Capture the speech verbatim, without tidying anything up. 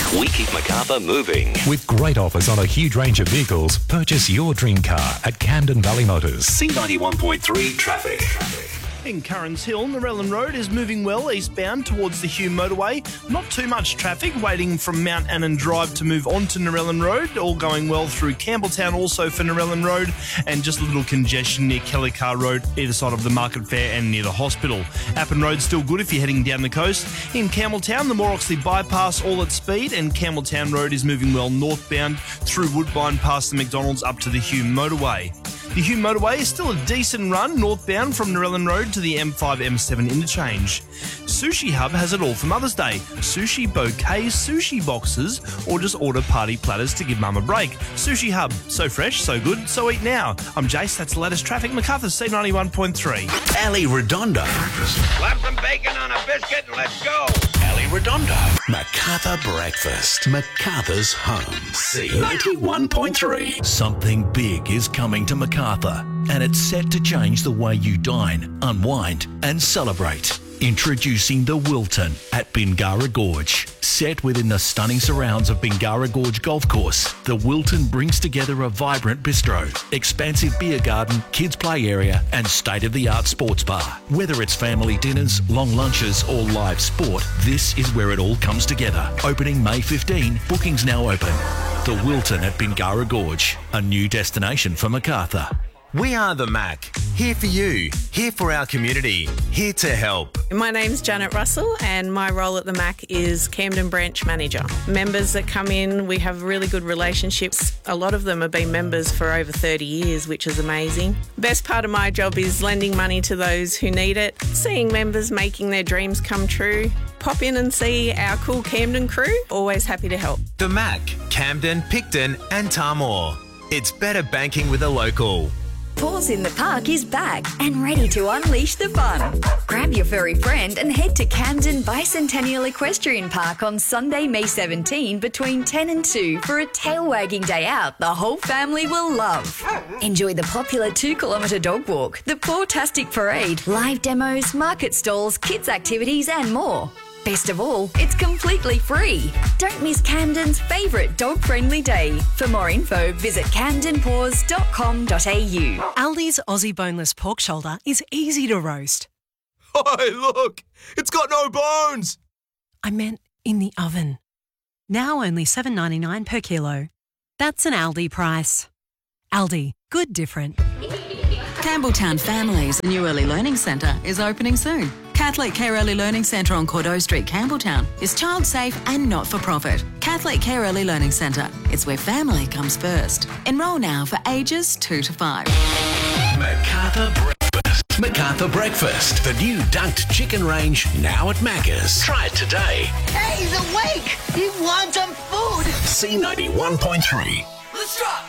We keep Macarthur moving. With great offers on a huge range of vehicles, purchase your dream car at Camden Valley Motors. C ninety-one point three traffic. In Currans Hill, Narellan Road is moving well eastbound towards the Hume motorway. Not too much traffic waiting from Mount Annan Drive to move on to Narellan Road. All going well through Campbelltown also for Narellan Road, and just a little congestion near Kellycar Road either side of the Market Fair and near the hospital. Appin Road's still good if you're heading down the coast. In Campbelltown, the Moore Oxley bypass all at speed, and Campbelltown Road is moving well northbound through Woodbine past the McDonald's up to the Hume motorway. The Hume motorway is still a decent run northbound from Narellan Road to the M five M seven interchange. Sushi Hub has it all for Mother's Day. Sushi bouquets, sushi boxes, or just order party platters to give Mum a break. Sushi Hub, so fresh, so good, so eat now. I'm Jace, that's the latest traffic. Macarthur C ninety-one point three. Ali Redondo. Slap some bacon on a biscuit and let's go. Ali Redondo. Macarthur Breakfast. Macarthur's home. C ninety-one point three. Something big is coming to Macarthur, and it's set to change the way you dine, unwind, and celebrate. Introducing the Wilton at Bingara Gorge. Set within the stunning surrounds of Bingara Gorge Golf Course, the Wilton brings together a vibrant bistro, expansive beer garden, kids play area, and state-of-the-art sports bar. Whether it's family dinners, long lunches, or live sport, this is where it all comes together. Opening May fifteenth, bookings now open. The Wilton at Bingara Gorge, a new destination for Macarthur. We are the Mac, here for you, here for our community, here to help. My name's Janet Russell and my role at the Mac is Camden Branch Manager. Members that come in, we have really good relationships. A lot of them have been members for over thirty years, which is amazing. Best part of my job is lending money to those who need it, seeing members making their dreams come true. Pop in and see our cool Camden crew. Always happy to help. The Mac, Camden, Picton and Tarmore. It's better banking with a local. Paws in the Park is back and ready to unleash the fun. Grab your furry friend and head to Camden Bicentennial Equestrian Park on Sunday, May seventeenth between ten and two for a tail-wagging day out the whole family will love. Enjoy the popular two-kilometre dog walk, the Paw-tastic parade, live demos, market stalls, kids' activities and more. Best of all, it's completely free. Don't miss Camden's favourite dog-friendly day. For more info, visit camden paws dot com dot a u. Aldi's Aussie boneless pork shoulder is easy to roast. Oh, look! It's got no bones! I meant in the oven. Now only seven dollars ninety-nine per kilo. That's an Aldi price. Aldi, good different. Campbelltown Families New Early Learning Centre is opening soon. Catholic Care Early Learning Centre on Cordeaux Street, Campbelltown is child safe and not for profit. Catholic Care Early Learning Centre, it's where family comes first. Enrol now for ages two to five. Macarthur Breakfast. Macarthur Breakfast. The new dunked chicken range now at Macca's. Try it today. Hey, he's awake! He wants some food! C ninety-one point three. Let's drop!